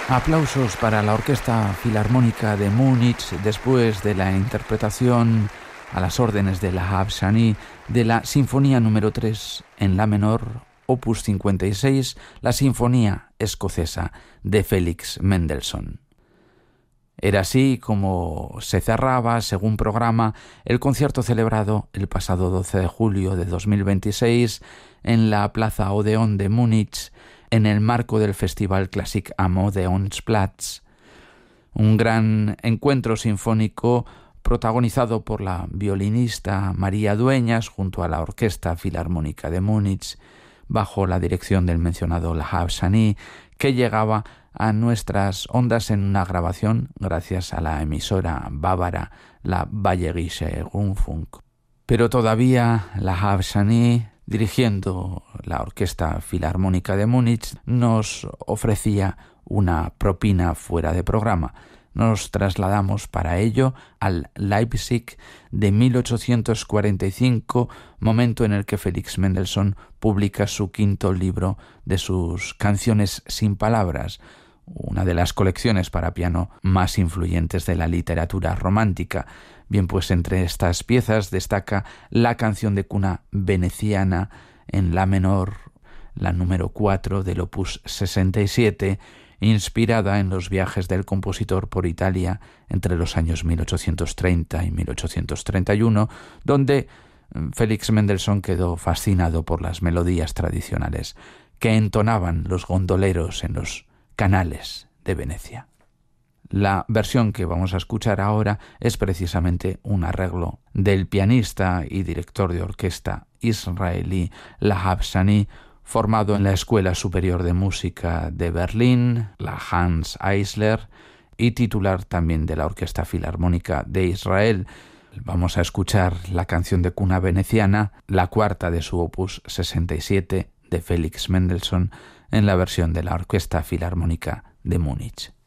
Aplausos para la Orquesta Filarmónica de Múnich después de la interpretación a las órdenes de Lahav Shani de la Sinfonía número 3 en la menor, opus 56, la Sinfonía Escocesa de Félix Mendelssohn. Era así como se cerraba, según programa, el concierto celebrado el pasado 12 de julio de 2026 en la Plaza Odeon de Múnich, en el marco del Festival Klassik am Odeonsplatz, un gran encuentro sinfónico protagonizado por la violinista María Dueñas junto a la Orquesta Filarmónica de Múnich, bajo la dirección del mencionado Lahav Shani, que llegaba a nuestras ondas en una grabación gracias a la emisora bávara, la Bayerische Rundfunk. Pero todavía Lahav Shani, dirigiendo la Orquesta Filarmónica de Múnich, nos ofrecía una propina fuera de programa. Nos trasladamos para ello al Leipzig de 1845, momento en el que Félix Mendelssohn publica su quinto libro de sus Canciones sin palabras, una de las colecciones para piano más influyentes de la literatura romántica. Bien, pues entre estas piezas destaca la canción de cuna veneciana en la menor, la número 4 del opus 67, inspirada en los viajes del compositor por Italia entre los años 1830 y 1831, donde Félix Mendelssohn quedó fascinado por las melodías tradicionales que entonaban los gondoleros en los canales de Venecia. La versión que vamos a escuchar ahora es precisamente un arreglo del pianista y director de orquesta israelí Lahav Shani, formado en la Escuela Superior de Música de Berlín, la Hans Eisler, y titular también de la Orquesta Filarmónica de Israel. Vamos a escuchar la canción de cuna veneciana, la cuarta de su opus 67 de Félix Mendelssohn, en la versión de la Orquesta Filarmónica de Múnich.